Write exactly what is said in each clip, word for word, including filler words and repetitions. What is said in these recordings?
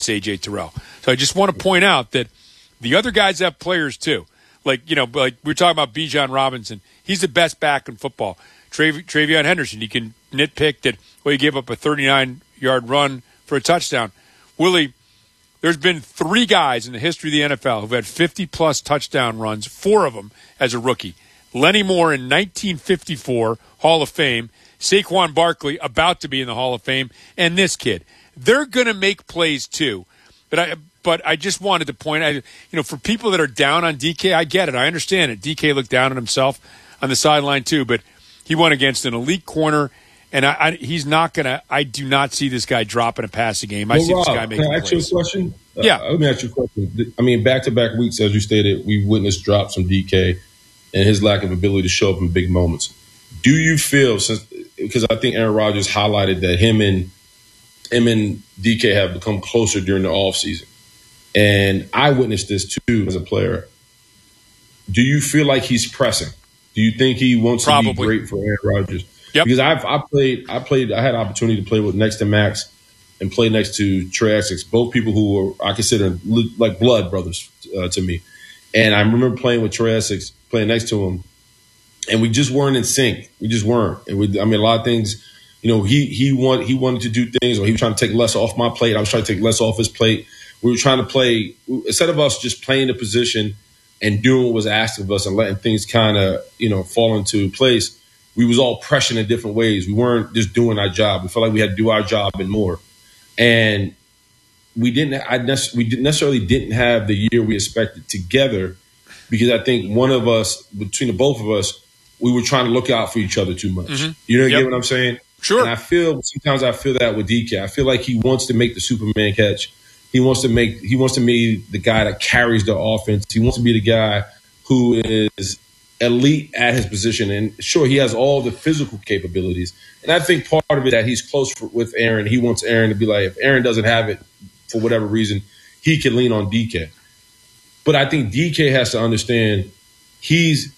A J Terrell. So I just want to point out that the other guys have players too. Like, you know, like we're talking about Bijan Robinson. He's the best back in football. Trav- Travion Henderson, you can nitpick that, well, he gave up a thirty-nine-yard run for a touchdown. Willie, there's been three guys in the history of the N F L who've had fifty-plus touchdown runs, four of them as a rookie. Lenny Moore in nineteen fifty-four, Hall of Fame. Saquon Barkley, about to be in the Hall of Fame. And this kid. They're going to make plays too. But I but I just wanted to point out, you know, for people that are down on D K, I get it. I understand it. D K looked down on himself on the sideline too, but he went against an elite corner. And I, I, he's not going to – I do not see this guy dropping a passing game. I well, see Rob, this guy making can I ask plays. you a question? Yeah. Uh, let me ask you a question. I mean, back-to-back weeks, as you stated, we've witnessed drops from D K and his lack of ability to show up in big moments. Do you feel, since because I think Aaron Rodgers highlighted that him and him and D K have become closer during the offseason, and I witnessed this too as a player. Do you feel like he's pressing? Do you think he wants Probably. to be great for Aaron Rodgers? Yep. Because I've I played I played I had an opportunity to play with next to Max and play next to Trey Essex, both people who were I consider like blood brothers uh, to me. And I remember playing with Trey Essex, playing next to him, and we just weren't in sync. We just weren't. And we, I mean, a lot of things. You know, he he want he wanted to do things, or he was trying to take less off my plate. I was trying to take less off his plate. We were trying to play instead of us just playing the position and doing what was asked of us and letting things kind of you know fall into place. We was all pressing in different ways. We weren't just doing our job. We felt like we had to do our job and more. And we didn't. I we didn't necessarily didn't have the year we expected together because I think one of us, between the both of us, we were trying to look out for each other too much. Mm-hmm. You know, you yep. get what I'm saying? Sure. And I feel sometimes I feel that with D K. I feel like he wants to make the Superman catch. He wants to make. He wants to be the guy that carries the offense. He wants to be the guy who is elite at his position. And sure, he has all the physical capabilities. And I think part of it that he's close for, with Aaron. He wants Aaron to be like, if Aaron doesn't have it for whatever reason, he can lean on D K. But I think D K has to understand he's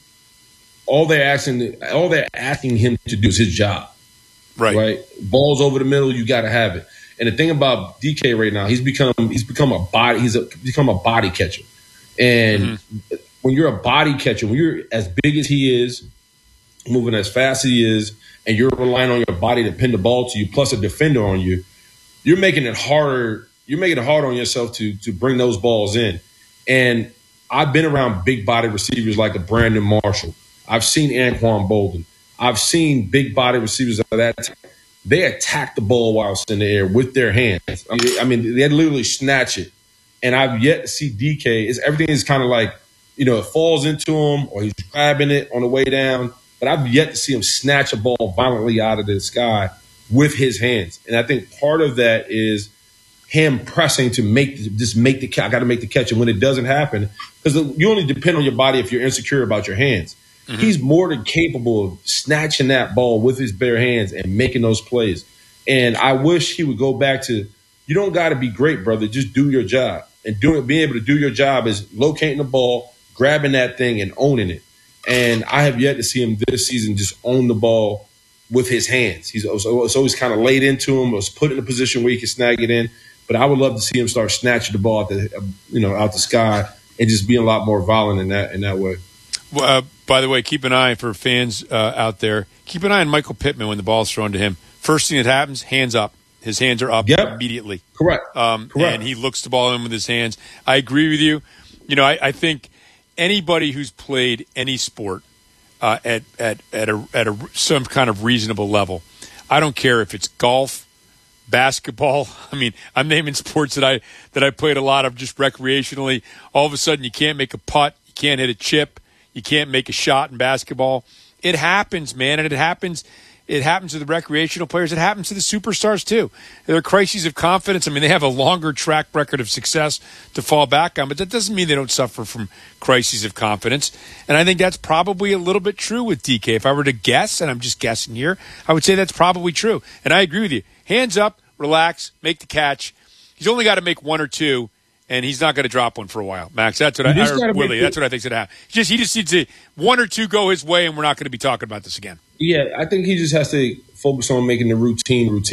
all they're asking, all they're asking him to do is his job. Right. Right. Balls over the middle, you got to have it. And the thing about D K right now, he's become he's become a body he's a, become a body catcher. And mm-hmm. when you're a body catcher, when you're as big as he is, moving as fast as he is, and you're relying on your body to pin the ball to you, plus a defender on you, you're making it harder. You're making it hard on yourself to to bring those balls in. And I've been around big body receivers like a Brandon Marshall. I've seen Anquan Bolden. I've seen big body receivers of that type. They attack the ball while it's in the air with their hands. I mean, I mean they literally snatch it. And I've yet to see D K. It's, everything is kind of like, you know, it falls into him or he's grabbing it on the way down. But I've yet to see him snatch a ball violently out of the sky with his hands. And I think part of that is him pressing to make just make the catch. I got to make the catch. And when it doesn't happen, because you only depend on your body if you're insecure about your hands. Mm-hmm. He's more than capable of snatching that ball with his bare hands and making those plays. And I wish he would go back to, you don't got to be great, brother. Just do your job. And doing, being able to do your job is locating the ball, grabbing that thing, and owning it. And I have yet to see him this season just own the ball with his hands. He's it's always kind of laid into him, was put in a position where he can snag it in. But I would love to see him start snatching the ball out the, you know, out the sky and just being a lot more violent in that in that way. Well, uh, by the way, keep an eye for fans uh, out there. Keep an eye on Michael Pittman when the ball's thrown to him. First thing that happens, hands up. His hands are up yep. immediately. Correct. Um, Correct. And he looks the ball in with his hands. I agree with you. You know, I, I think anybody who's played any sport uh, at at at a at a some kind of reasonable level, I don't care if it's golf, basketball. I mean, I'm naming sports that I that I played a lot of just recreationally. All of a sudden, you can't make a putt, you can't hit a chip. You can't make a shot in basketball. It happens, man, and it happens. It happens to the recreational players. It happens to the superstars too. There are crises of confidence. I mean, they have a longer track record of success to fall back on, but that doesn't mean they don't suffer from crises of confidence. And I think that's probably a little bit true with D K. If I were to guess, and I'm just guessing here, I would say that's probably true. And I agree with you. Hands up, relax, make the catch. He's only got to make one or two. And he's not going to drop one for a while, Max. That's what I, I Willie. That's what I think's going to happen. He just he just needs to one or two go his way, and we're not going to be talking about this again. Yeah, I think he just has to focus on making the routine routine.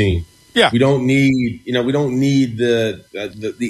Yeah. We don't need, you know, we don't need the uh, the, the